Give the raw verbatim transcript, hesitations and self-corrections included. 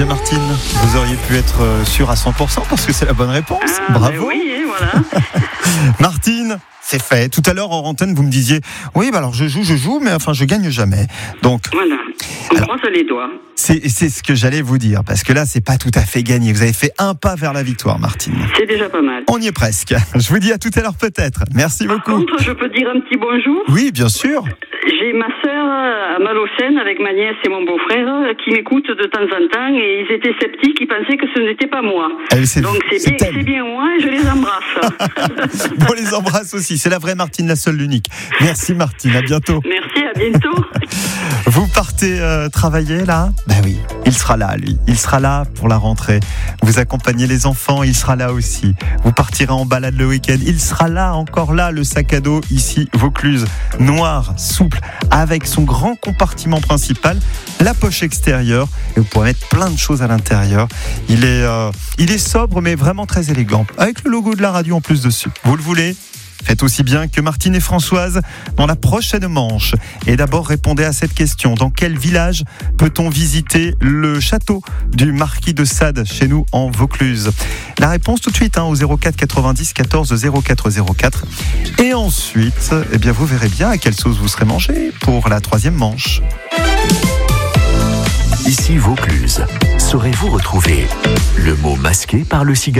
bien Martine, vous auriez pu être sûre à cent pour cent parce que c'est la bonne réponse. Ah, Bravo. Ben oui, voilà. Martine, c'est fait. Tout à l'heure en antenne, vous me disiez, oui, bah alors je joue, je joue, mais enfin je gagne jamais. Donc, Voilà. On alors, croise les doigts. c'est, c'est ce que j'allais vous dire, parce que là, c'est pas tout à fait gagné. Vous avez fait un pas vers la victoire, Martine. C'est déjà pas mal. On y est presque. Je vous dis à tout à l'heure peut-être. Merci Par beaucoup. contre, je peux dire un petit bonjour. Oui, bien sûr. J'ai ma sœur à Malocène avec ma nièce et mon beau-frère qui m'écoutent de temps en temps et ils étaient sceptiques, ils pensaient que ce n'était pas moi. Eh, c'est, Donc c'est, c'est bien, elle. c'est bien moi et je les embrasse. On les embrasse aussi. C'est la vraie Martine, la seule, l'unique. Merci Martine, à bientôt. Merci, à bientôt. Vous partez euh, travailler là ? Ben oui, il sera là lui. Il sera là pour la rentrée. Vous accompagnez les enfants, il sera là aussi. Vous partirez en balade le week-end, il sera là, encore là, le sac à dos ici, Vaucluse. Noir, souple, avec son grand compartiment principal, la poche extérieure, et vous pourrez mettre plein de choses à l'intérieur. Il est, euh, il est sobre mais vraiment très élégant, avec le logo de la radio en plus dessus. Vous le voulez ? Faites aussi bien que Martine et Françoise dans la prochaine manche. Et d'abord, répondez à cette question. Dans quel village peut-on visiter le château du Marquis de Sade, chez nous en Vaucluse ? La réponse tout de suite hein, au zéro quatre quatre-vingt-dix quatorze zéro quatre zéro quatre. Et ensuite, eh bien, vous verrez bien à quelle sauce vous serez mangé pour la troisième manche. Ici Vaucluse. Saurez-vous retrouver le mot masqué par le cigaloux ?